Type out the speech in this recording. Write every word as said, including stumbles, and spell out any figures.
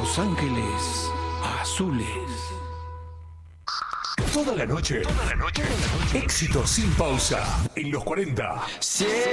Los Ángeles Azules. Toda la noche, toda la noche, éxito sin pausa en los cuarenta. Sí.